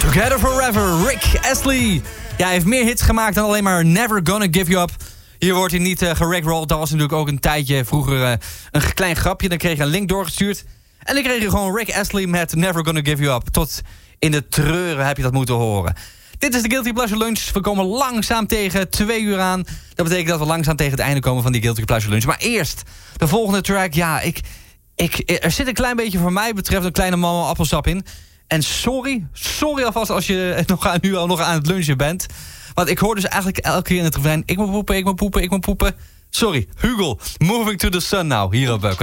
Together Forever, Rick Astley. Ja, hij heeft meer hits gemaakt dan alleen maar Never Gonna Give You Up. Hier wordt hij niet gerickrolled. Dat was natuurlijk ook een tijdje vroeger een klein grapje. Dan kreeg je een link doorgestuurd. En dan kreeg je gewoon Rick Astley met Never Gonna Give You Up. Tot in de treuren heb je dat moeten horen. Dit is de Guilty Pleasure Lunch. We komen langzaam tegen 2 uur aan. Dat betekent dat we langzaam tegen het einde komen van die Guilty Pleasure Lunch. Maar eerst, de volgende track. Ja, er zit een klein beetje voor mij betreft een kleine mama appelsap in. En sorry alvast als je nu al nog aan het lunchen bent. Want ik hoor dus eigenlijk elke keer in het refrein... Ik moet poepen. Sorry, Hugo. Moving to the Sun now. Hier op